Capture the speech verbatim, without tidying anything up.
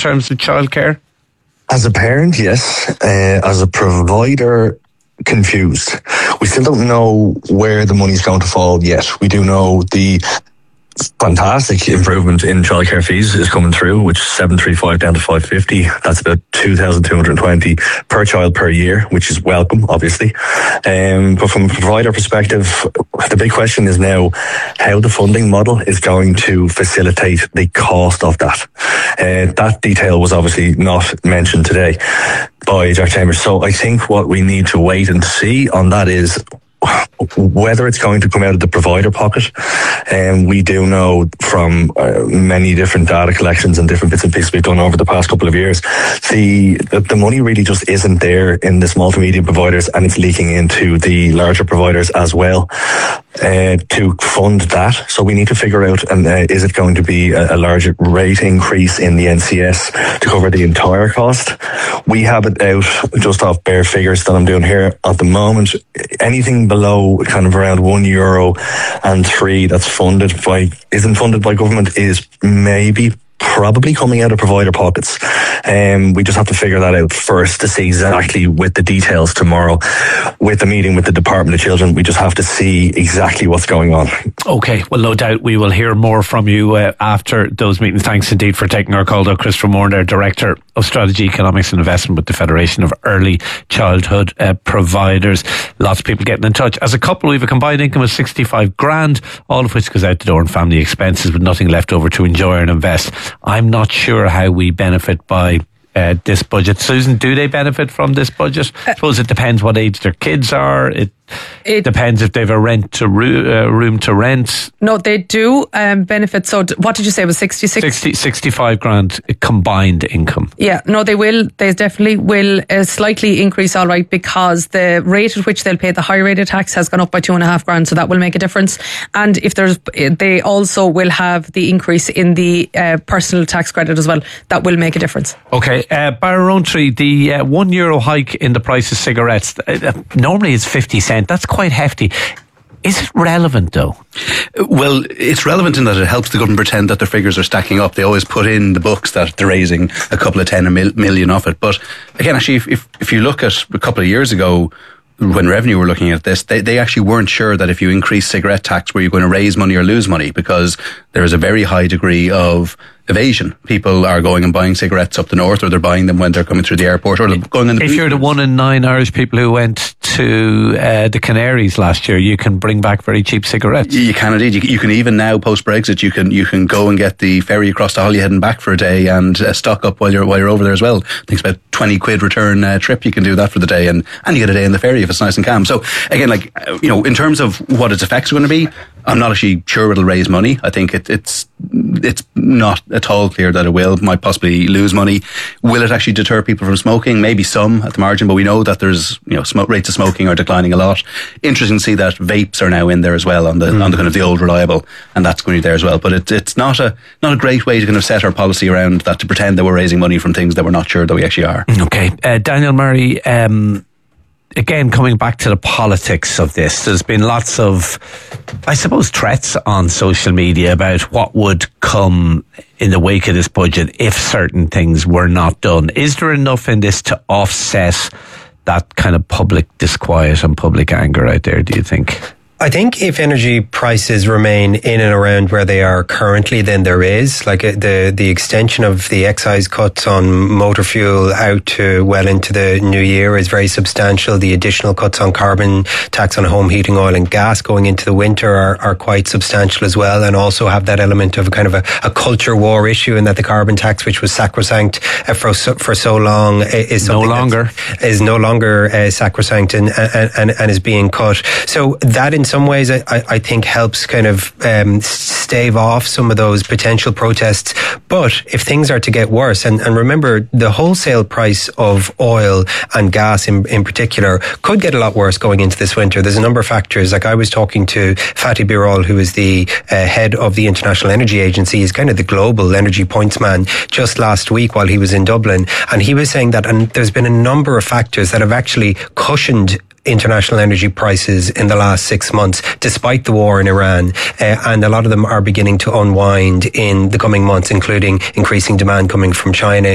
terms of childcare? As a parent, yes. Uh, as a provider, confused. We still don't know where the money's going to fall yet. We do know the fantastic improvement in childcare fees is coming through, which is seven three five down to five fifty. That's about two thousand two hundred twenty per child per year, which is welcome, obviously. Um, but from a provider perspective, the big question is now how the funding model is going to facilitate the cost of that. Uh, that detail was obviously not mentioned today by Jack Chambers. So I think what we need to wait and see on that is whether it's going to come out of the provider pocket. And um, we do know from uh, many different data collections and different bits and pieces we've done over the past couple of years, the, the the money really just isn't there in the small to medium providers, and it's leaking into the larger providers as well uh, to fund that. So we need to figure out, and uh, is it going to be a, a larger rate increase in the N C S to cover the entire cost? We have it out just off bare figures that I'm doing here at the moment. Anything below kind of around one euro and three that's funded by, isn't funded by government, is maybe probably coming out of provider pockets. Um, we just have to figure that out first to see exactly with the details tomorrow. With the meeting with the Department of Children, we just have to see exactly what's going on. Okay, well, no doubt we will hear more from you uh, after those meetings. Thanks indeed for taking our call, though. Christopher Moore, there, Director of Strategy, Economics and Investment with the Federation of Early Childhood uh, Providers. Lots of people getting in touch. As a couple, we have a combined income of sixty-five grand, all of which goes out the door in family expenses with nothing left over to enjoy and invest. I'm not sure how we benefit by uh, this budget. Susan, do they benefit from this budget? I suppose it depends what age their kids are. It It depends if they've a rent to ro- uh, room to rent. No, they do um, benefit. So, d- what did you say was sixty-six? sixty, sixty-five grand combined income. Yeah, no, they will. They definitely will uh, slightly increase, all right, because the rate at which they'll pay the high rate of tax has gone up by two and a half grand, so that will make a difference. And if there's, they also will have the increase in the uh, personal tax credit as well. That will make a difference. Okay, uh, Barrow-Rowntree, the uh, one euro hike in the price of cigarettes. Uh, normally it's fifty cents. That's quite hefty. Is it relevant, though? Well, it's relevant in that it helps the government pretend that their figures are stacking up. They always put in the books that they're raising a couple of ten mil- million off it. But again, actually, if, if, if you look at a couple of years ago, when Revenue were looking at this, they, they actually weren't sure that if you increase cigarette tax, were you going to raise money or lose money, because there is a very high degree of evasion. People are going and buying cigarettes up the north, or they're buying them when they're coming through the airport, or they're going in the... If you're the one in nine Irish people who went to uh, the Canaries last year, you can bring back very cheap cigarettes. You can indeed. You, you can even now, post-Brexit, you can you can go and get the ferry across to Holyhead and back for a day and uh, stock up while you're while you're over there as well. I think it's about twenty quid return uh, trip. You can do that for the day, and, and you get a day in the ferry if it's nice and calm. So again, like, uh, you know, in terms of what its effects are going to be, I'm not actually sure it'll raise money. I think it, it's it's not at all clear that it will. Might possibly lose money. Will it actually deter people from smoking? Maybe some at the margin, but we know that there's, you know, smoke rates of smoking are declining a lot. Interesting to see that vapes are now in there as well on the mm. on the kind of the old reliable, and that's going to be there as well. But it, it's not a not a great way to kind of set our policy around that, to pretend that we're raising money from things that we're not sure that we actually are. Okay, uh, Daniel Murray. Um Again, coming back to the politics of this, there's been lots of, I suppose, threats on social media about what would come in the wake of this budget if certain things were not done. Is there enough in this to offset that kind of public disquiet and public anger out there, do you think? I think if energy prices remain in and around where they are currently, then there is, like, the the extension of the excise cuts on motor fuel out to well into the new year is very substantial. The additional cuts on carbon tax on home heating oil and gas going into the winter are, are quite substantial as well, and also have that element of a kind of a, a culture war issue, in that the carbon tax, which was sacrosanct uh, for so, for so long, is no longer is no longer uh, sacrosanct and, and and and is being cut. So that in some ways I, I think helps kind of um, stave off some of those potential protests. But if things are to get worse, and, and remember, the wholesale price of oil and gas in, in particular could get a lot worse going into this winter. There's a number of factors. Like, I was talking to Fatih Birol, who is the uh, head of the International Energy Agency. He's kind of the global energy points man, just last week while he was in Dublin. And he was saying that, and there's been a number of factors that have actually cushioned international energy prices in the last six months, despite the war in Iran. Uh, and a lot of them are beginning to unwind in the coming months, including increasing demand coming from China,